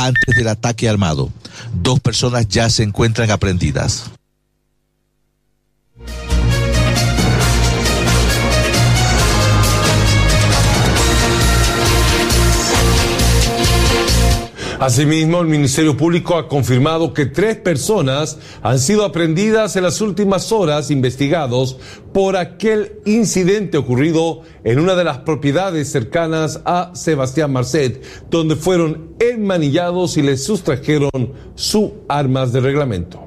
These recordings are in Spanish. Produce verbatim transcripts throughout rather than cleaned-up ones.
antes del ataque armado. Dos personas ya se encuentran aprehendidas. Asimismo, el Ministerio Público ha confirmado que tres personas han sido aprehendidas en las últimas horas, investigados por aquel incidente ocurrido en una de las propiedades cercanas a Sebastián Marcet, donde fueron enmanillados y les sustrajeron sus armas de reglamento.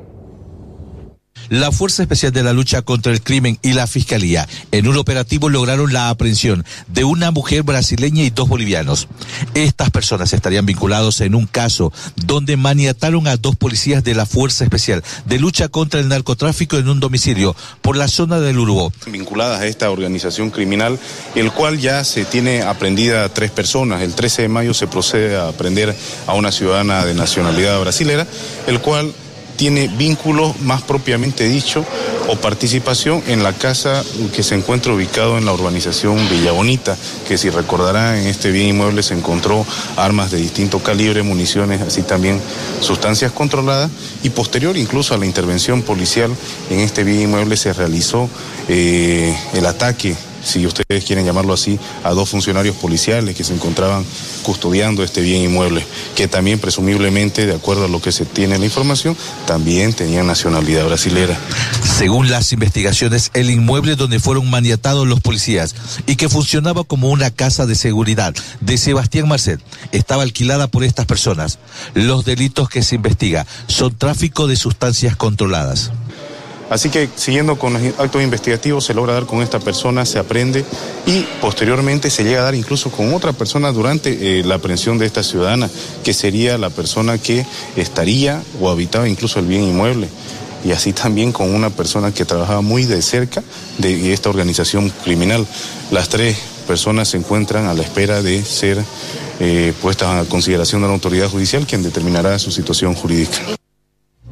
La Fuerza Especial de la Lucha contra el Crimen y la Fiscalía, en un operativo, lograron la aprehensión de una mujer brasileña y dos bolivianos. Estas personas estarían vinculados en un caso donde maniataron a dos policías de la Fuerza Especial de Lucha contra el Narcotráfico en un domicilio por la zona del Urubó. Vinculadas a esta organización criminal, el cual ya se tiene aprendida a tres personas. El trece de mayo se procede a aprender a una ciudadana de nacionalidad brasilera, el cual tiene vínculos más propiamente dicho o participación en la casa que se encuentra ubicado en la urbanización Villa Bonita, que si recordarán, en este bien inmueble se encontró armas de distinto calibre, municiones, así también sustancias controladas, y posterior incluso a la intervención policial en este bien inmueble se realizó eh, el ataque, si ustedes quieren llamarlo así, a dos funcionarios policiales que se encontraban custodiando este bien inmueble, que también presumiblemente, de acuerdo a lo que se tiene en la información, también tenían nacionalidad brasilera. Según las investigaciones, el inmueble donde fueron maniatados los policías y que funcionaba como una casa de seguridad de Sebastián Marcet estaba alquilada por estas personas. Los delitos que se investiga son tráfico de sustancias controladas. Así que, siguiendo con los actos investigativos, se logra dar con esta persona, se aprende y posteriormente se llega a dar incluso con otra persona durante eh, la aprehensión de esta ciudadana, que sería la persona que estaría o habitaba incluso el bien inmueble. Y así también con una persona que trabajaba muy de cerca de esta organización criminal. Las tres personas se encuentran a la espera de ser eh, puestas a consideración de la autoridad judicial, quien determinará su situación jurídica.